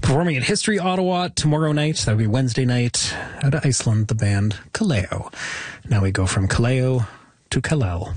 Performing at History Ottawa tomorrow night. That would be Wednesday night. Out of Iceland, the band Kaleo. Now we go from Kaleo to Kallel.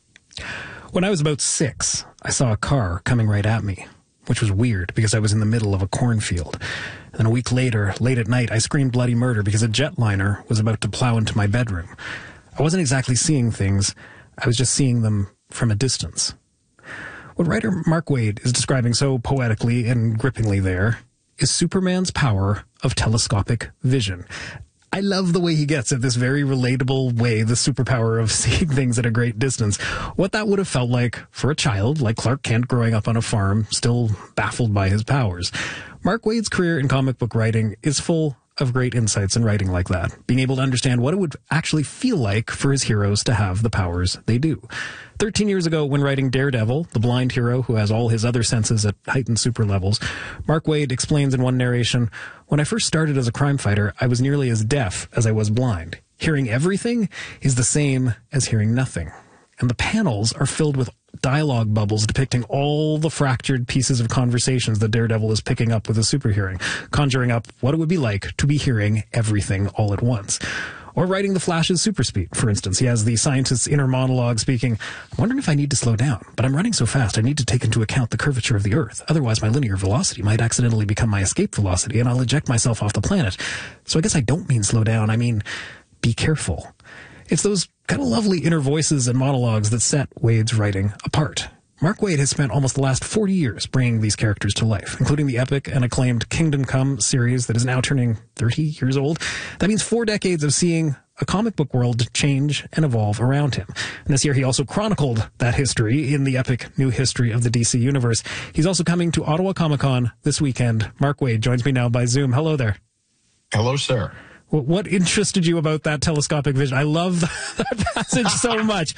When I was about 6, I saw a car coming right at me, which was weird because I was in the middle of a cornfield. Then a week later, late at night, I screamed bloody murder because a jetliner was about to plow into my bedroom. I wasn't exactly seeing things. I was just seeing them from a distance. What writer Mark Waid is describing so poetically and grippingly there is Superman's power of telescopic vision. I love the way he gets at this very relatable way, the superpower of seeing things at a great distance. What that would have felt like for a child like Clark Kent growing up on a farm, still baffled by his powers. Mark Waid's career in comic book writing is full of great insights in writing like that, being able to understand what it would actually feel like for his heroes to have the powers they do. 13 years ago, when writing Daredevil, the blind hero who has all his other senses at heightened super levels, Mark Waid explains in one narration, "When I first started as a crime fighter, I was nearly as deaf as I was blind. Hearing everything is the same as hearing nothing. And the panels are filled with dialogue bubbles depicting all the fractured pieces of conversations that Daredevil is picking up with his super hearing, conjuring up what it would be like to be hearing everything all at once." Or writing The Flash's super speed, for instance. He has the scientist's inner monologue speaking, "I'm wondering if I need to slow down, but I'm running so fast I need to take into account the curvature of the Earth. Otherwise my linear velocity might accidentally become my escape velocity and I'll eject myself off the planet. So I guess I don't mean slow down, I mean be careful." It's those kind of lovely inner voices and monologues that set Waid's writing apart. Mark Waid has spent almost the last 40 years bringing these characters to life, including the epic and acclaimed Kingdom Come series that is now turning 30 years old. That means 4 decades of seeing a comic book world change and evolve around him. And this year he also chronicled that history in the epic New History of the DC Universe. He's also coming to Ottawa Comic Con this weekend. Mark Waid joins me now by Zoom. Hello there. Hello, sir. What interested you about that telescopic vision? I love that passage so much.